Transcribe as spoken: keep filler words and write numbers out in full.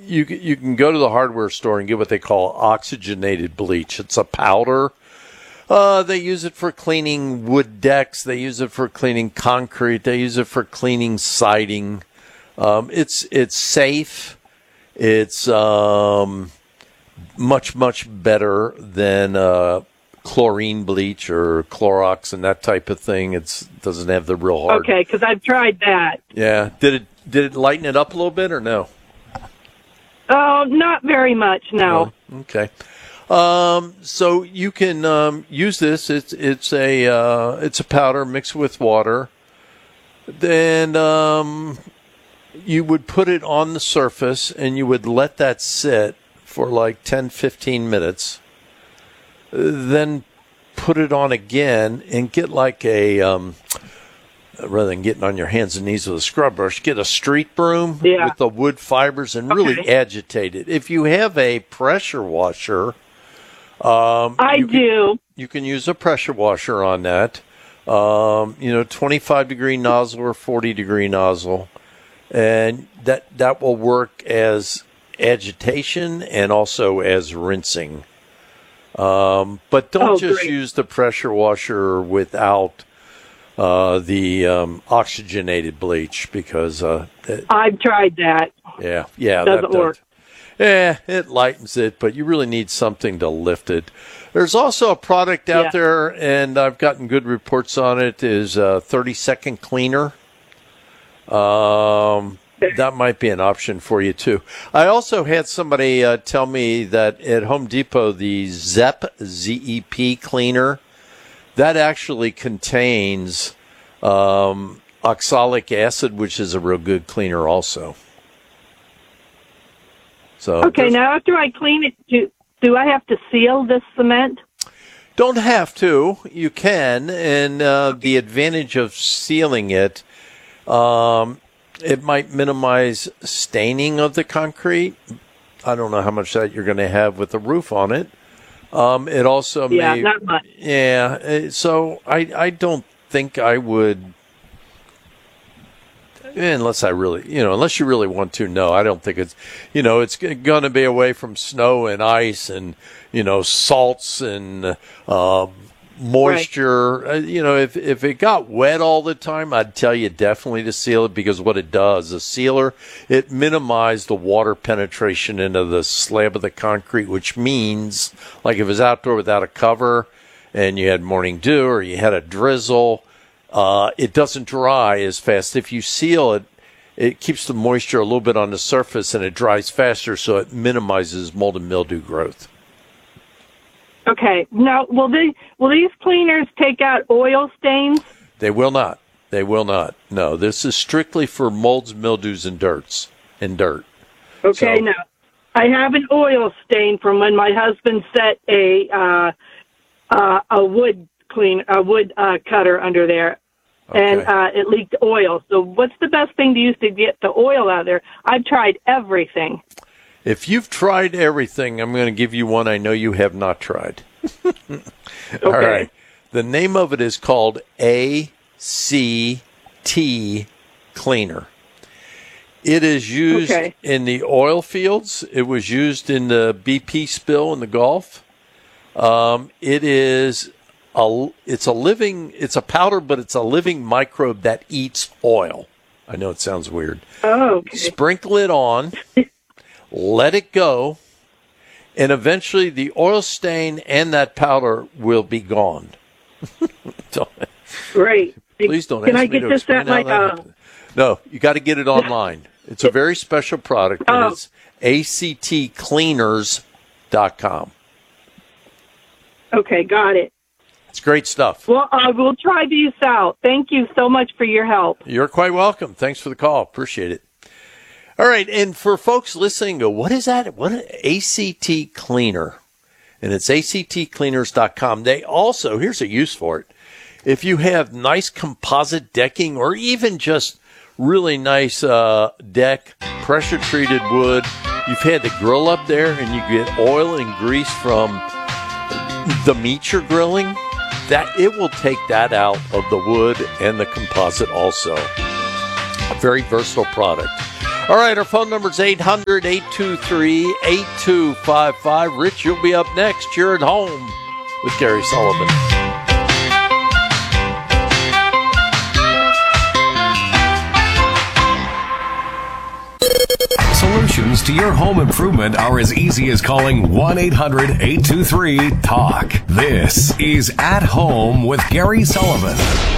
you you can go to the hardware store and get what they call oxygenated bleach. It's a powder. Uh, they use it for cleaning wood decks. They use it for cleaning concrete. They use it for cleaning siding. Um, it's it's safe. It's um, much much better than uh, chlorine bleach or Clorox and that type of thing. It doesn't have the real hard. Okay, because I've tried that. Yeah. Did it did it lighten it up a little bit or no? Oh, not very much, no. Oh, okay. Um, so you can um, use this. It's it's a uh, it's a powder mixed with water. Then um, you would put it on the surface and you would let that sit for like ten, fifteen minutes. Then put it on again and get like a um, rather than getting on your hands and knees with a scrub brush, get a street broom yeah. with the wood fibers and really okay. agitate it. If you have a pressure washer, um, I you do. Can, you can use a pressure washer on that. Um, you know, twenty-five degree nozzle or forty degree nozzle, and that that will work as agitation and also as rinsing. Um, but don't oh, just great. use the pressure washer without Uh, the um, oxygenated bleach because uh, it, I've tried that. Yeah, yeah, doesn't that work. Yeah, it lightens it, but you really need something to lift it. There's also a product out yeah. there, and I've gotten good reports on it. Is a thirty second cleaner. Um, that might be an option for you too. I also had somebody uh, tell me that at Home Depot the Zep Z E P cleaner. That actually contains um, oxalic acid, which is a real good cleaner also. So okay, now after I clean it, do, do I have to seal this cement? Don't have to. You can. And uh, the advantage of sealing it, um, it might minimize staining of the concrete. I don't know how much that you're going to have with the roof on it. Um, it also yeah, may, not much. Yeah, so I I don't think I would, unless I really, you know, unless you really want to. No, I don't think it's, you know, it's going to be away from snow and ice and, you know, salts and uh, moisture. Right. Uh, you know, if if it got wet all the time, I'd tell you definitely to seal it because what it does, a sealer, it minimizes the water penetration into the slab of the concrete, which means, like if it was outdoor without a cover and you had morning dew or you had a drizzle, uh, it doesn't dry as fast. If you seal it, it keeps the moisture a little bit on the surface and it dries faster, so it minimizes mold and mildew growth. Okay. Now, will they will these cleaners take out oil stains? They will not. They will not. No, this is strictly for molds, mildews, and dirts and dirt. Okay. So, now, I have an oil stain from when my husband set a uh, uh, a wood clean a wood uh, cutter under there, okay. and uh, it leaked oil. So, what's the best thing to use to get the oil out of there? I've tried everything. If you've tried everything, I'm going to give you one I know you have not tried. Okay. All right. The name of it is called A C T Cleaner. It is used okay. in the oil fields. It was used in the B P spill in the Gulf. Um, it is a, it's a living, it's a powder, but it's a living microbe that eats oil. I know it sounds weird. Oh, okay. Sprinkle it on. Let it go, and eventually the oil stain and that powder will be gone. Great. Please don't Can ask I me get to this explain at how my? that Uh, happened. No, you got to get it online. It's a very special product, and oh. it's A C T cleaners dot com. Okay, got it. It's great stuff. Well, I will try these out. Thank you so much for your help. You're quite welcome. Thanks for the call. Appreciate it. All right, and for folks listening, go, what is that? What is A C T Cleaner? And it's A C T cleaners dot com. They also, here's a use for it. If you have nice composite decking or even just really nice uh, deck, pressure-treated wood, you've had the grill up there and you get oil and grease from the meat you're grilling, that it will take that out of the wood and the composite also. A very versatile product. All right, our phone number is eight hundred, eight two three, eight two five five. Rich, you'll be up next. You're at home with Gary Sullivan. Solutions to your home improvement are as easy as calling one eight hundred, eight two three, talk. This is At Home with Gary Sullivan.